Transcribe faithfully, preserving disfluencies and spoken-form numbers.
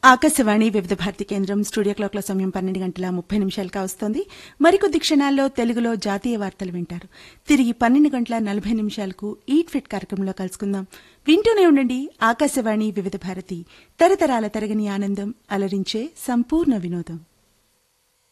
ఆకాశవాణి వివిధ భారతి కేంద్రం స్టూడియో క్లాక్ల సమయం పన్నెండు గంటల ముప్పై నిమిషాలుగా వస్తోంది. మరికొద్ది క్షణాల్లో తెలుగులో జాతీయ వార్తలు వింటారు. తిరిగి పన్నెండు గంటల నలభై నిమిషాలకు ఈట్ ఫిట్ కార్యక్రమంలో కలుసుకుందాం. వింటూనే ఉండండి ఆకాశవాణి వివిధ భారతి, తరతరాల తరగని ఆనందం, అలరించే సంపూర్ణ వినోదం.